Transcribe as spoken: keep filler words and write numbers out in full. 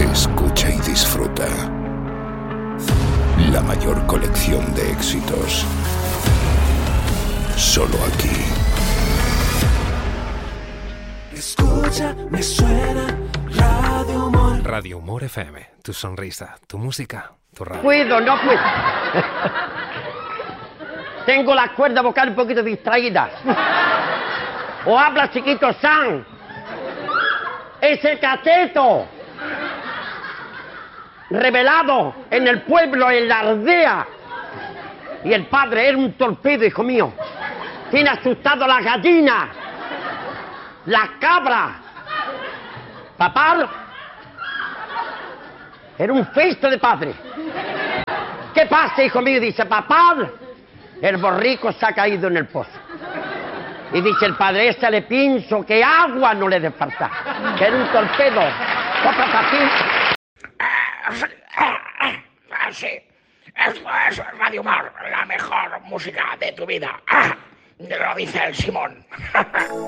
Escucha y disfruta. La mayor colección de éxitos. Solo aquí. Escucha, me suena Radio Humor. Radio Humor F M. Tu sonrisa, tu música, tu radio. Puedo, no puedo. Tengo la cuerda vocal un poquito distraída. O habla chiquito San. Ese cateto. Revelado en el pueblo, en la aldea. Y el padre era un torpedo, hijo mío. Tiene asustado a la gallina, la cabra. Papá era un festo de padre. ¿Qué pasa, hijo mío? Dice, papá, el borrico se ha caído en el pozo. Y dice el padre, ese le pienso que agua no le debe faltar. Que era un torpedo. Sí, esto es Radio Humor, la mejor música de tu vida. Ah, lo dice el Simón.